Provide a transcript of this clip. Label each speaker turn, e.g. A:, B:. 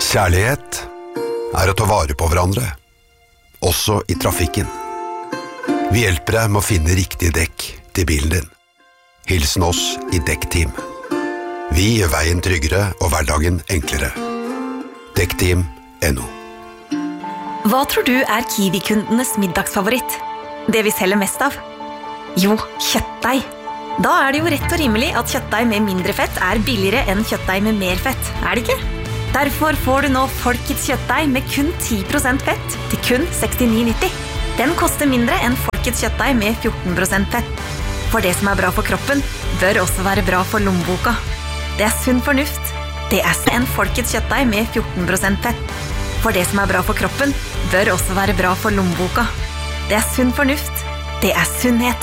A: Kjærlighet å ta vare på hverandre, også i trafikken. Vi hjelper deg med å finne riktig dekk til bilen din. Hilsen oss i Dekkteam. Vi gjør veien tryggere og hverdagen enklere. Dekkteam.no.
B: Hva tror du Kiwi-kundenes middagsfavoritt? Det vi selger mest av? Jo, kjøttdeig. Da det jo rett og rimelig at kjøttdeig med mindre fett billigere enn kjøttdeig med mer fett, det ikke? Derfor får du nå Folkets kjøttdeig med kun 10% fett til kun 69,90. Den koster mindre enn Folkets kjøttdeig med 14% fett. For det som bra for kroppen, bør også være bra for lommeboka. Det sunn fornuft. Det enn Folkets kjøttdeig med 14% fett. For det som bra for kroppen, bør også være bra for lommeboka. Det sunn fornuft. Det sunnhet.